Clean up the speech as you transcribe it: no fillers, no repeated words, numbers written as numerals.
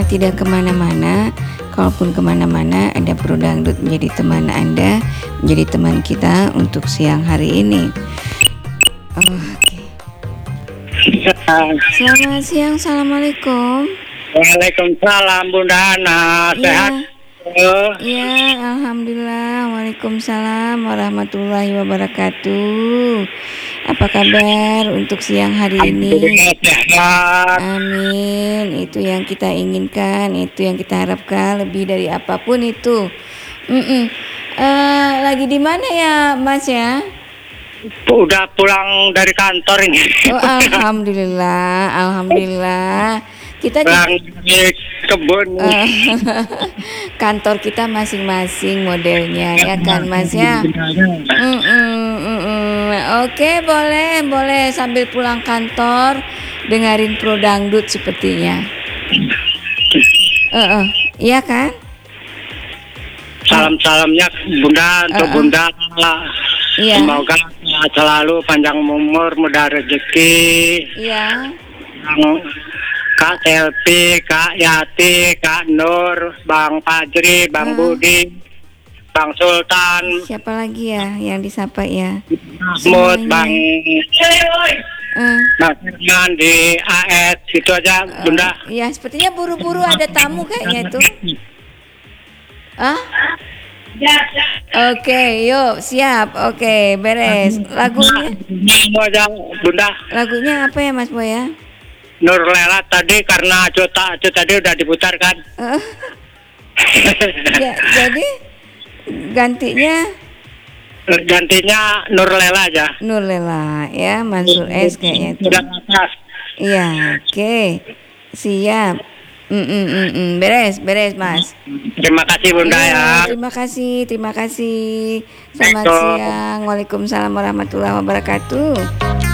tidak kemana-mana. Kalaupun kemana-mana, ada Pro Dangdut menjadi teman Anda, menjadi teman kita untuk siang hari ini. Oke. Selamat siang, assalamualaikum. Waalaikumsalam Bunda Ana, sehat? Iya, alhamdulillah. Waalaikumsalam warahmatullahi wabarakatuh. Apa kabar untuk siang hari ini? Sehat. Amin. Itu yang kita inginkan, itu yang kita harapkan, lebih dari apapun itu. Lagi di mana ya, Mas ya? Udah pulang dari kantor ini. Oh, alhamdulillah, alhamdulillah. Kita pulang di kebun. Kantor kita masing-masing modelnya, ya kan, Mas ya? Oke, boleh sambil pulang kantor dengerin Pro Dangdut sepertinya. Iya kan? Salam-salamnya Bunda untuk Bunda. Iya. Semoga selalu panjang umur, mudah rezeki. Iya. Kak Selvi, Kak Yati, Kak Nur, Bang Fajri, Bang Budi, Bang Sultan. Siapa lagi ya yang disapa ya? Mahmud, Bang Firman di AS, itu aja Bunda. Ya, sepertinya buru-buru ada tamu kayaknya tuh. Oke, yuk siap. Oke, beres. Lagunya? Aja Bunda. Lagunya apa ya Mas Boy ya? Nur Lela tadi karena Acu tadi udah diputarkan. Ya, jadi gantinya Nur Lela aja. Nur Lela ya, Mansur S kayaknya itu. Iya, oke. Siap. Beres Mas. Terima kasih Bunda ya. Terima kasih. Selamat siang. Waalaikumsalam warahmatullahi wabarakatuh.